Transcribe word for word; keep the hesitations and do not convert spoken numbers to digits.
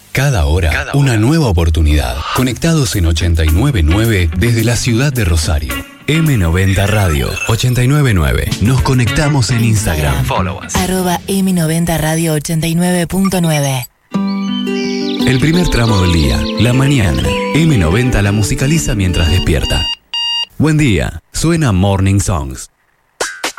Cada hora, Cada una hora. nueva oportunidad. Conectados en ochenta y nueve punto nueve desde la ciudad de Rosario. eme noventa Radio ochenta y nueve punto nueve. Nos conectamos en Instagram. Follow us. Arroba eme noventa Radio ochenta y nueve punto nueve. El primer tramo del día, la mañana. eme noventa la musicaliza mientras despierta. Buen día. Suena Morning Songs.